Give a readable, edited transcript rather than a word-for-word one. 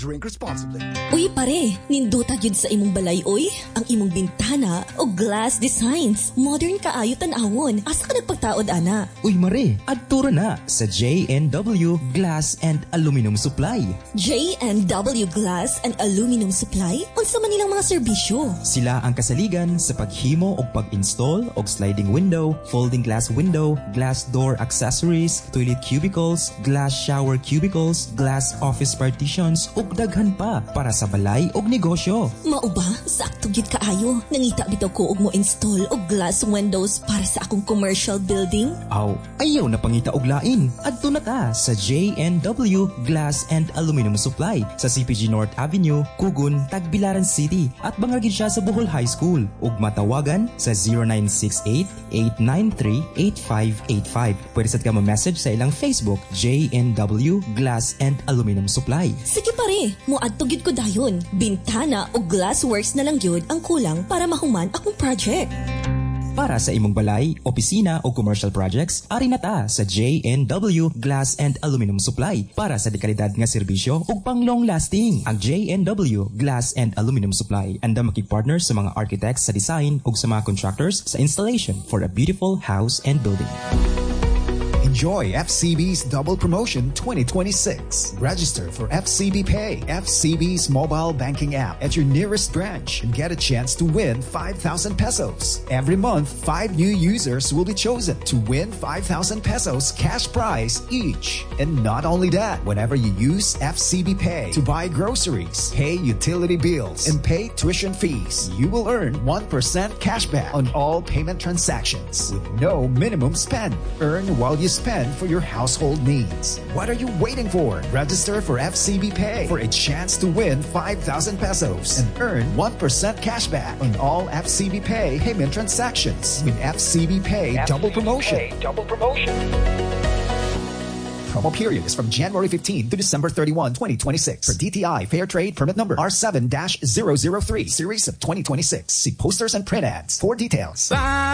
Drink responsibly. Uy pare, ninduta yun sa imong balay oy. Ang imong bintana o glass designs. Modern kaayo tan-awon. Asa ka nagpagtaod ana? Uy mare, adtura na sa J&W Glass and Aluminum Supply. J&W Glass and Aluminum Supply? Unsa man nilang mga serbisyo? Sila ang kasaligan sa paghimo o pag-install og sliding window, folding glass window, glass door accessories, toilet cubicles, glass shower cubicles, glass office partitions ug daghan pa para sa balay ug negosyo. Mao ba? Sakto gid kaayo. Nangita bitaw ko og mo install og glass windows para sa akong commercial building. Aw, ayaw na pangita og lain. Adto na ta sa J&W Glass and Aluminum Supply sa CPG North Avenue, Kugon, Tagbilaran City at bangagid siya sa Bohol High School ug matawagan sa 0968-893-8585. Pwede sad ka ma-message sa ilang Facebook J&W Glass and Aluminum Supply. Sige pare, muadto gid ko dayon. Bintana o glassworks na lang gyud ang kulang para mahuman akong project. Para sa imong balay, opisina o commercial projects, ari na ta sa J&W Glass and Aluminum Supply para sa dekalidad nga serbisyo ug pang long lasting. Ang J&W Glass and Aluminum Supply anda makig-partner sa mga architects sa design ug sa mga contractors sa installation for a beautiful house and building. Enjoy FCB's Double Promotion 2026. Register for FCB Pay, FCB's mobile banking app at your nearest branch and get a chance to win 5,000 pesos. Every month, 5 new users will be chosen to win 5,000 pesos cash prize each. And not only that, whenever you use FCB Pay to buy groceries, pay utility bills, and pay tuition fees, you will earn 1% cashback on all payment transactions with no minimum spend. Earn while you spend for your household needs. What are you waiting for? Register for FCB Pay for a chance to win 5,000 pesos and earn 1% cashback on all FCB Pay payment transactions with FCB Pay Double Promotion. Promo period is from January 15 to December 31, 2026. For DTI Fair Trade Permit Number R7-003, Series of 2026. See posters and print ads for details.